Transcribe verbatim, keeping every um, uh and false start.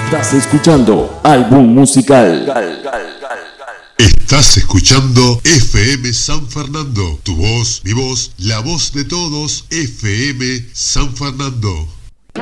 Estás escuchando Álbum Musical. Estás escuchando F M San Fernando. Tu voz, mi voz, la voz de todos. F M San Fernando.